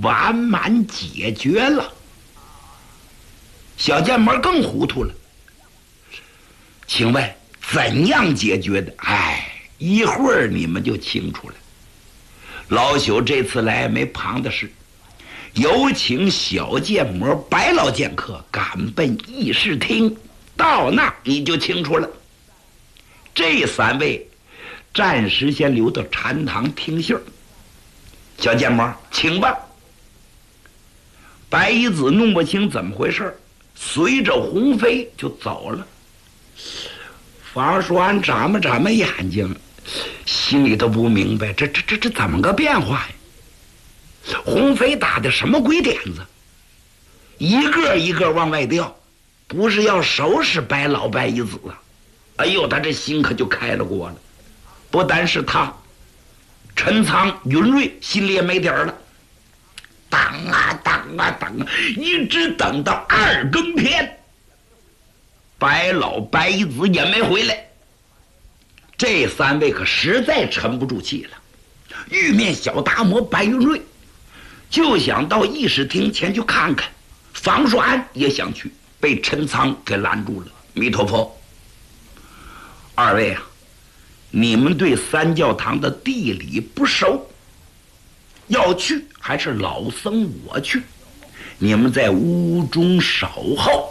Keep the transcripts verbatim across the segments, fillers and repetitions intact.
完满解决了。小建模更糊涂了，请问怎样解决的？哎，一会儿你们就清楚了。老朽这次来没旁的事，有请小建模、白老剑客赶奔议事厅，到那你就清楚了。这三位暂时先留到禅堂听信儿。小建模，请吧。白衣子弄不清怎么回事，随着鸿飞就走了。房叔安眨巴眨巴眼睛，心里头不明白，这这这这怎么个变化呀？鸿飞打的什么鬼点子？一个一个往外调，不是要收拾白老白衣子啊！哎呦，他这心可就开了锅了。不单是他，陈仓、云瑞心里也没底儿了。等啊等啊等啊，一直等到二更天，白老白衣子也没回来。这三位可实在沉不住气了。玉面小达摩白云瑞就想到议事厅前去看看，房叔安也想去，被陈仓给拦住了。弥陀佛，二位啊，你们对三教堂的地理不熟，要去还是老僧我去？你们在屋中守候。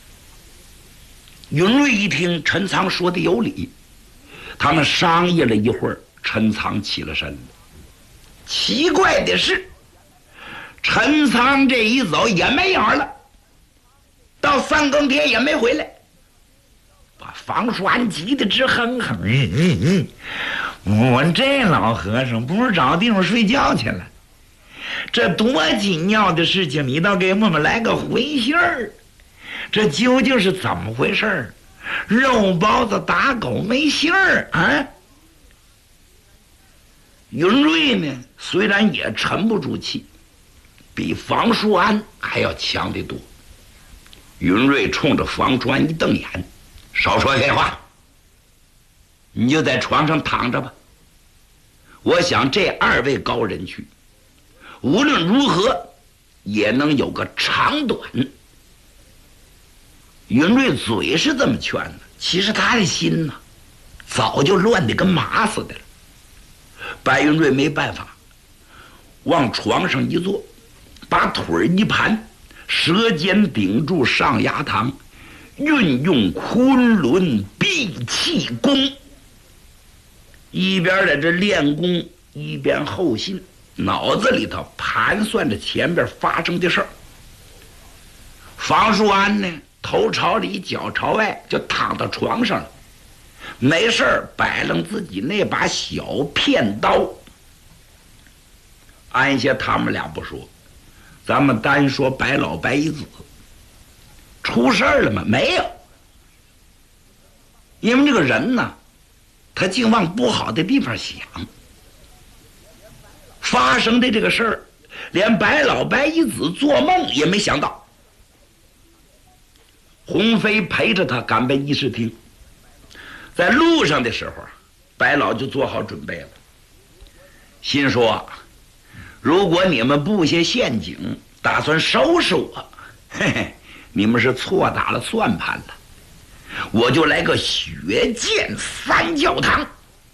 云瑞一听陈仓说的有理，他们商议了一会儿，陈仓起了身了。奇怪的是，陈仓这一走也没影了，到三更天也没回来，把房叔安急得直哼哼。嗯嗯嗯，我这老和尚不是找地方睡觉去了？这多紧要的事情，你倒给我们来个回信儿，这究竟是怎么回事儿？肉包子打狗没信儿啊！云瑞呢，虽然也沉不住气，比房叔安还要强得多。云瑞冲着房叔安一瞪眼，少说废话，你就在床上躺着吧。我想这二位高人去，无论如何也能有个长短。云瑞嘴是这么劝的，其实他的心呢，早就乱得跟麻似的了。白云瑞没办法，往床上一坐，把腿一盘，舌尖顶住上牙膛，运用昆仑闭气功，一边在这练功，一边后心，脑子里头盘算着前边发生的事儿。房叔安呢，头朝里脚朝外，就躺到床上了，没事儿摆弄自己那把小片刀。按下他们俩不说，咱们单说白老白衣子出事儿了吗？没有，因为这个人呢，他净往不好的地方想。发生的这个事儿，连白老白衣子做梦也没想到。鸿飞陪着他赶奔议事厅，在路上的时候，白老就做好准备了，心说：如果你们布下陷阱，打算收拾我，嘿嘿，你们是错打了算盘了。我就来个血溅三教堂，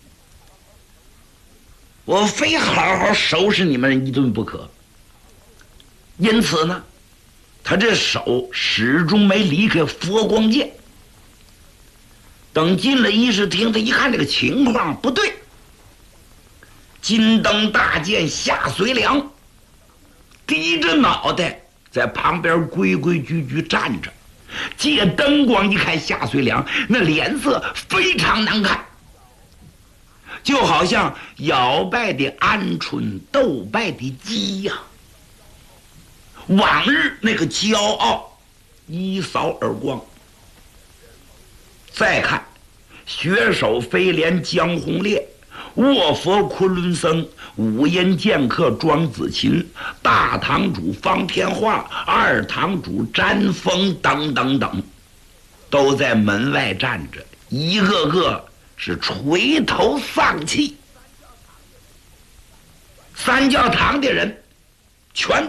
我非好好收拾你们一顿不可。因此呢，他这手始终没离开佛光剑。等进了议事厅，他一看这个情况不对，金灯大剑夏随良低着脑袋在旁边规规矩矩站着，借灯光一看夏随良那脸色非常难看，就好像咬败的鹌鹑斗败的鸡呀、啊。往日那个骄傲一扫而光。再看血手飞廉江洪烈，卧佛昆仑僧，五阴剑客庄子琴，大堂主方天化，二堂主詹峰等等等，都在门外站着，一个个是垂头丧气。三教堂的人全